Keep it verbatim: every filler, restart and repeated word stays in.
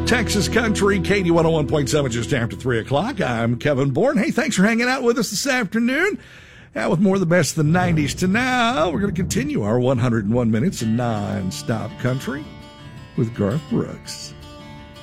Texas Country, K D one oh one point seven, just after three o'clock. I'm Kevin Bourne. Hey, thanks for hanging out with us this afternoon. Now, with more of the best of the nineties to now, we're going to continue our one hundred one minutes of non-stop country with Garth Brooks.